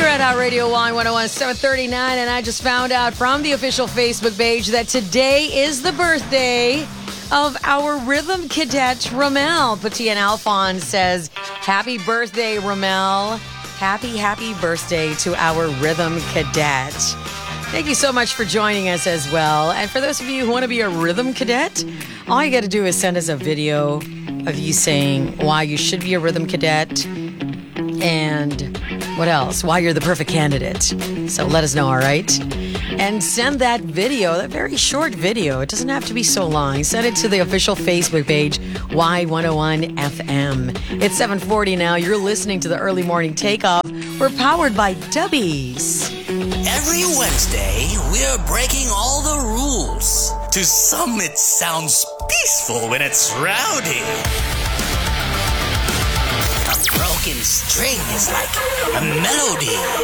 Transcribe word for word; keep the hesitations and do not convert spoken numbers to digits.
You're at our Radio Line one oh one, seven thirty-nine, and I just found out from the official Facebook page that today is the birthday of our rhythm cadet, Ramel. Patian Alphonse says, happy birthday, Ramel. Happy, happy birthday to our rhythm cadet. Thank you so much for joining us as well. And for those of you who want to be a rhythm cadet, all you got to do is send us a video of you saying why you should be a rhythm cadet and what else? Why you're the perfect candidate. So let us know, all right? And send that video, that very short video. It doesn't have to be so long. Send it to the official Facebook page, Y one oh one F M. It's seven forty now. You're listening to the Early Morning Takeoff. We're powered by Dubbies. Every Wednesday, we're breaking all the rules. To some, it sounds peaceful when it's rowdy. A broken string is like a melody.